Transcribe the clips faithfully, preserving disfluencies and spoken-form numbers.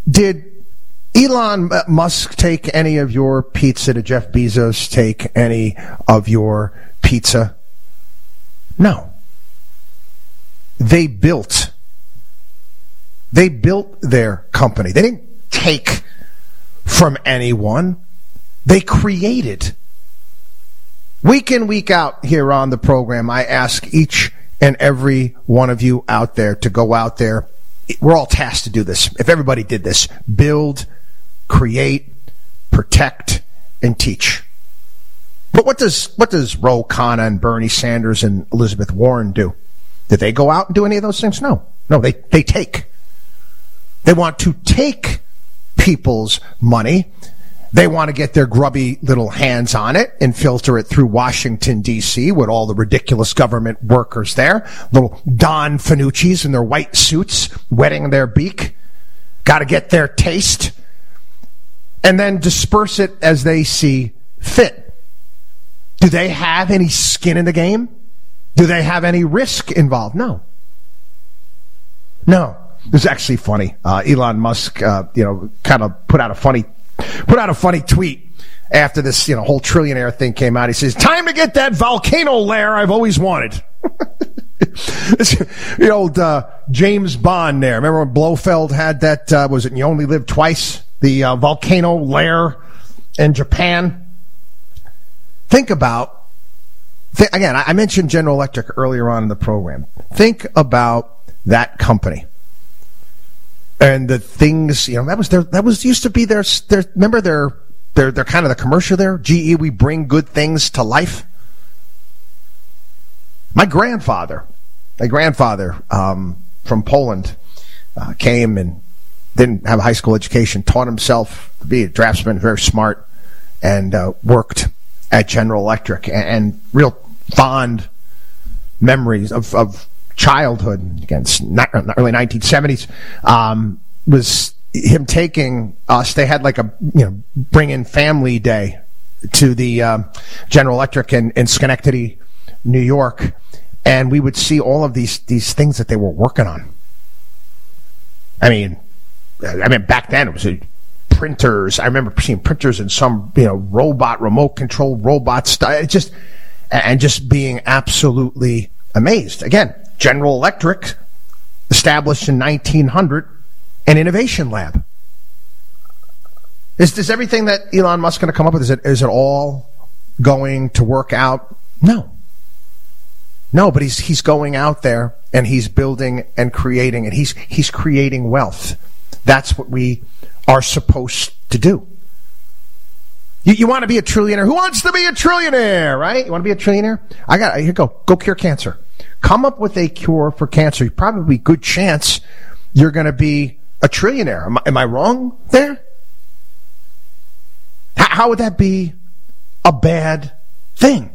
Did Elon Musk take any of your pizza? Did Jeff Bezos take any of your pizza? No. They built. They built their company. They didn't take from anyone. They created. Week in, week out here on the program, I ask each and every one of you out there to go out there. We're all tasked to do this. If everybody did this, build, create, protect, and teach. But what does what does Ro Khanna and Bernie Sanders and Elizabeth Warren do? Did they go out and do any of those things? No. No, they, they take. They want to take people's money. They want to get their grubby little hands on it and filter it through Washington, D C with all the ridiculous government workers there. Little Don Fanucci's in their white suits, wetting their beak. Got to get their taste. And then disperse it as they see fit. Do they have any skin in the game? Do they have any risk involved? No. No. It was actually funny. Uh, Elon Musk, uh, you know, kind of put out a funny Put out a funny tweet after this, you know, whole trillionaire thing came out. He says, "Time to get that volcano lair I've always wanted." The old uh, James Bond there. Remember when Blofeld had that, uh, was it You Only Live Twice? The uh, volcano lair in Japan. Think about, th- again, I mentioned General Electric earlier on in the program. Think about that company. And the things, you know, that was their, that was, used to be their, their, remember their, their, their kind of the commercial there? G E, we bring good things to life. My grandfather, my grandfather, um, from Poland, uh, came and didn't have a high school education, taught himself to be a draftsman, very smart, and, uh, worked at General Electric, and, and real fond memories of, of, childhood, against early nineteen seventies, um, was him taking us. They had like a, you know, bring in family day to the uh, General Electric in, in Schenectady, New York, and we would see all of these these things that they were working on. I mean, I mean back then it was a, printers. I remember seeing printers and some, you know, robot, remote control robot stuff. Just and just being absolutely amazed. Again, General Electric, established in nineteen hundred, an innovation lab. Is this everything that Elon Musk going to come up with? Is it is it all going to work out? No. No, but he's he's going out there and he's building and creating, and he's he's creating wealth. That's what we are supposed to do. You, you want to be a trillionaire? Who wants to be a trillionaire, right? You want to be a trillionaire? I got here. Go go cure cancer. Come up with a cure for cancer. You probably good chance you're going to be a trillionaire. Am I, am I wrong there? How, how would that be a bad thing?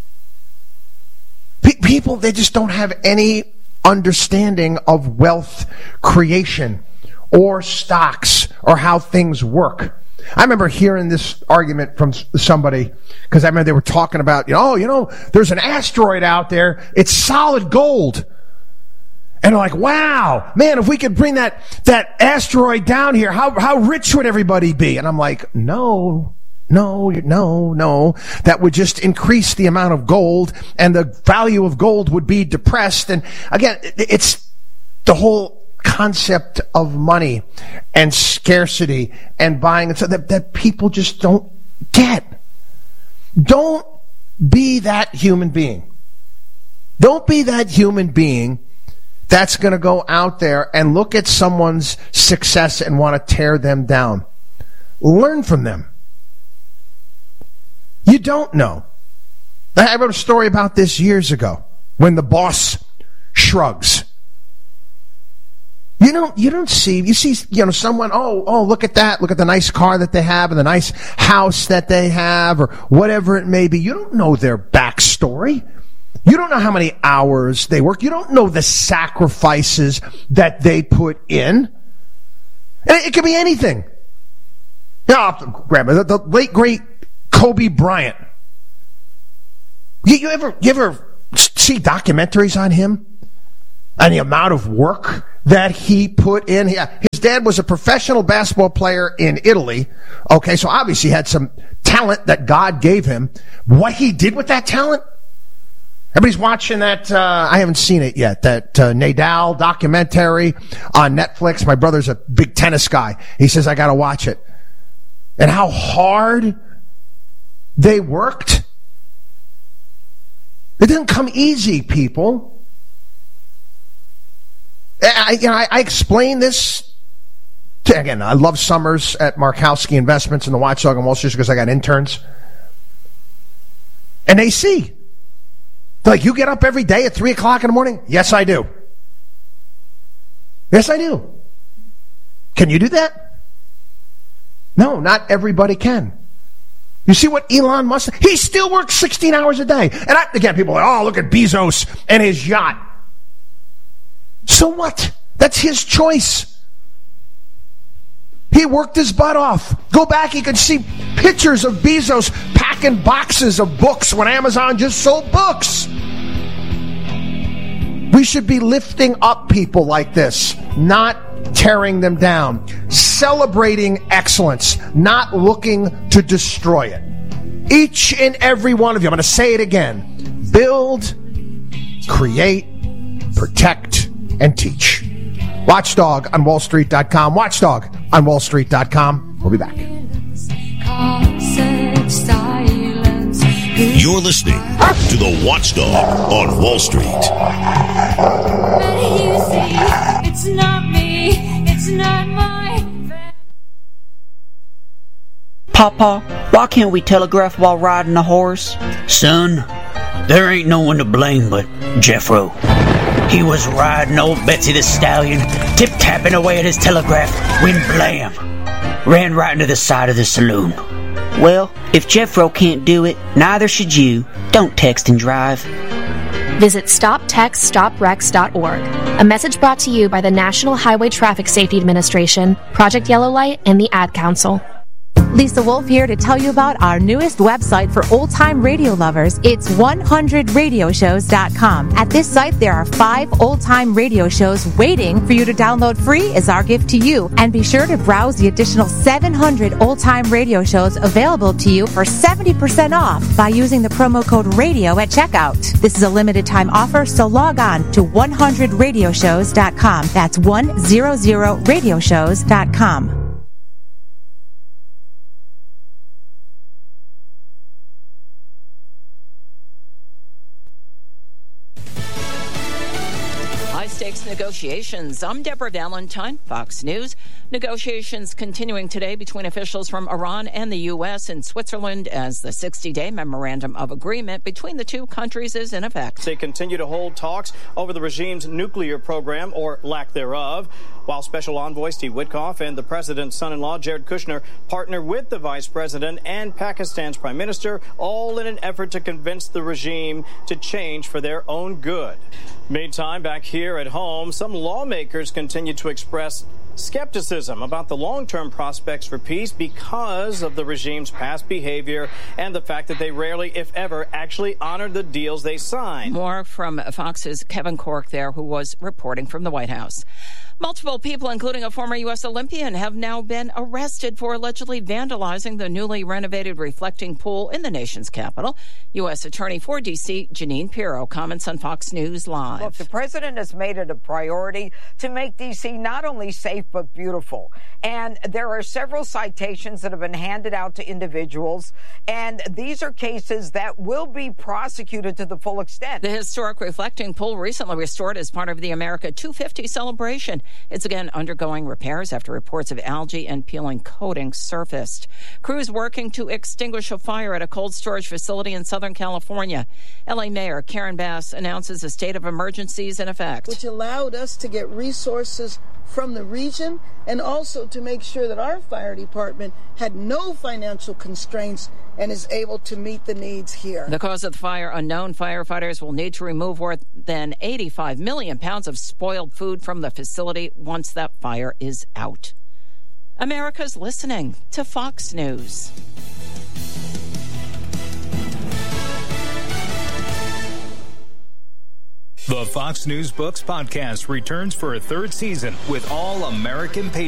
Pe- people, they just don't have any understanding of wealth creation or stocks or how things work. I remember hearing this argument from somebody, because I remember they were talking about, you know, oh, you know, there's an asteroid out there. It's solid gold. And they're like, wow, man, if we could bring that, that asteroid down here, how, how rich would everybody be? And I'm like, no, no, no, no. That would just increase the amount of gold, and the value of gold would be depressed. And again, it's the whole concept of money and scarcity and buying, so that, that people just don't get. Don't be that human being. Don't be that human being that's going to go out there and look at someone's success and want to tear them down. Learn from them. You don't know. I wrote a story about this years ago, when the boss shrugs. You don't, you don't see, you see, you know, someone, oh, oh, look at that, look at the nice car that they have and the nice house that they have, or whatever it may be. You don't know their backstory. You don't know how many hours they work. You don't know the sacrifices that they put in. And it, it could be anything. You know, grab it, the, the late, great Kobe Bryant. You, you ever, you ever see documentaries on him? And the amount of work that he put in. His dad was a professional basketball player in Italy. Okay, so obviously he had some talent that God gave him. What he did with that talent? Everybody's watching that. Uh, I haven't seen it yet. That uh, Nadal documentary on Netflix. My brother's a big tennis guy. He says, I got to watch it. And how hard they worked. It didn't come easy, people. I, you know, I, I explain this. To, again, I love summers at Markowski Investments and the Watchdog on Wall Street because I got interns. And they see. Like, you get up every day at three o'clock in the morning? Yes, I do. Yes, I do. Can you do that? No, not everybody can. You see what Elon Musk, he still works sixteen hours a day. And I, again, people are like, oh, look at Bezos and his yacht. So what? That's his choice. He worked his butt off. Go back, you can see pictures of Bezos packing boxes of books when Amazon just sold books. We should be lifting up people like this, not tearing them down. Celebrating excellence, not looking to destroy it. Each and every one of you, I'm going to say it again, build, create, protect, and teach. Watchdog on wall street dot com. Watchdog on wall street dot com. We'll be back. You're listening to the Watchdog on Wall Street. It's not me. It's not my. Papa, why can't we telegraph while riding a horse? Son, there ain't no one to blame but Jeffro. He was riding old Betsy the Stallion, tip-tapping away at his telegraph, when blam, ran right into the side of the saloon. Well, if Jeffro can't do it, neither should you. Don't text and drive. Visit stop text stop wrecks dot org. A message brought to you by the National Highway Traffic Safety Administration, Project Yellow Light, and the Ad Council. Lisa Wolf here to tell you about our newest website for old-time radio lovers. It's one hundred radio shows dot com. At this site, there are five old-time radio shows waiting for you to download free as our gift to you. And be sure to browse the additional seven hundred old-time radio shows available to you for seventy percent off by using the promo code RADIO at checkout. This is a limited-time offer, so log on to one hundred radio shows dot com. That's one hundred radio shows dot com. High-stakes negotiations. I'm Deborah Valentine, Fox News. Negotiations continuing today between officials from Iran and the U S in Switzerland as the sixty-day memorandum of agreement between the two countries is in effect. They continue to hold talks over the regime's nuclear program, or lack thereof, while Special Envoy Steve Witkoff and the president's son-in-law, Jared Kushner, partner with the vice president and Pakistan's prime minister, all in an effort to convince the regime to change for their own good. Meantime, back here at home, some lawmakers continue to express skepticism about the long-term prospects for peace because of the regime's past behavior and the fact that they rarely, if ever, actually honored the deals they signed. More from Fox's Kevin Corke there, who was reporting from the White House. Multiple people, including a former U S Olympian, have now been arrested for allegedly vandalizing the newly renovated reflecting pool in the nation's capital. U S Attorney for D C, Jeanine Pirro, comments on Fox News Live. Look, the president has made it a priority to make D C not only safe but beautiful. And there are several citations that have been handed out to individuals, and these are cases that will be prosecuted to the full extent. The historic reflecting pool recently restored as part of the America two fifty celebration. It's again undergoing repairs after reports of algae and peeling coating surfaced. Crews working to extinguish a fire at a cold storage facility in Southern California. L A Mayor Karen Bass announces a state of emergencies in effect, which allowed us to get resources from the region and also to make sure that our fire department had no financial constraints and is able to meet the needs here. The cause of the fire unknown. Firefighters will need to remove more than eighty-five million pounds of spoiled food from the facility once that fire is out. America's listening to Fox News. The Fox News Books podcast returns for a third season with All American Patriots.